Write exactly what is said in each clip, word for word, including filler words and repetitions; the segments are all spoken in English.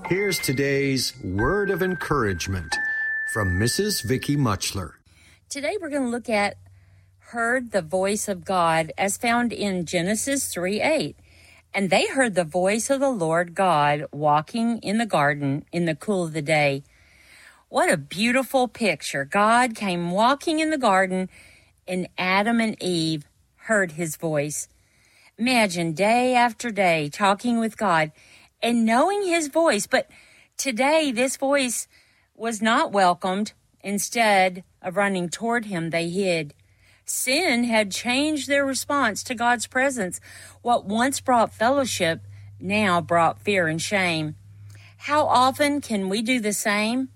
Here's today's word of encouragement from Missus Vicky Muchler. Today we're going to look at heard the voice of God as found in Genesis three eight. And they heard the voice of the Lord God walking in the garden in the cool of the day. What a beautiful picture. God came walking in the garden and Adam and Eve heard his voice. Imagine day after day talking with God and knowing his voice. But today this voice was not welcomed. Instead of running toward him, they hid. Sin had changed their response to God's presence. What once brought fellowship now brought fear and shame. How often can we do the same?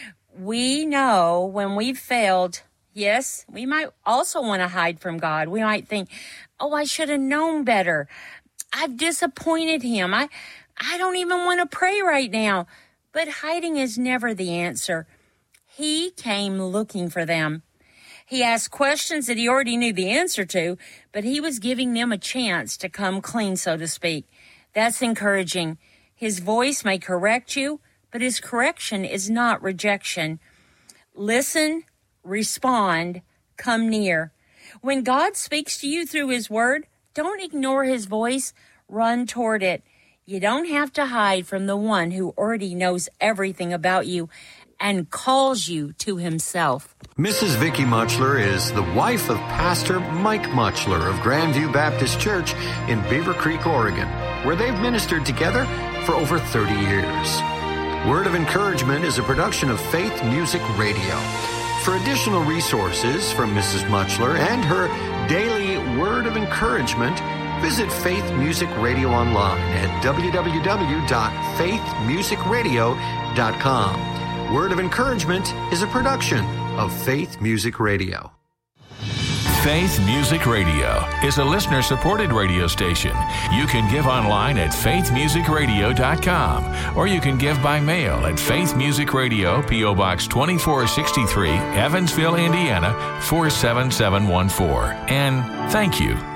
We know when we've failed, yes, we might also want to hide from God. We might think, oh, I should have known better. I've disappointed him. I, I don't even want to pray right now. But hiding is never the answer. He came looking for them. He asked questions that he already knew the answer to, but he was giving them a chance to come clean, so to speak. That's encouraging. His voice may correct you, but his correction is not rejection. Listen, respond, come near. When God speaks to you through his word, don't ignore his voice. Run toward it. You don't have to hide from the one who already knows everything about you and calls you to himself. Missus Vicky Muchler is the wife of Pastor Mike Muchler of Grandview Baptist Church in Beaver Creek, Oregon, where they've ministered together for over thirty years. Word of Encouragement is a production of Faith Music Radio. For additional resources from Missus Muchler and her daily Word of Encouragement, visit Faith Music Radio online at w w w dot faith music radio dot com. Word of Encouragement is a production of Faith Music Radio. Faith Music Radio is a listener-supported radio station. You can give online at faith music radio dot com, or you can give by mail at Faith Music Radio, P O Box twenty-four sixty-three, Evansville, Indiana, four seven seven one four. And thank you